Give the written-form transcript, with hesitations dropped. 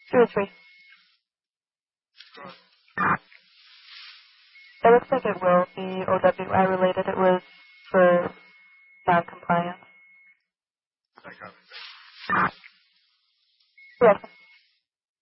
2 or 3. It looks like it will be OWI related. It was for non-compliance. That kind of thing. Yes.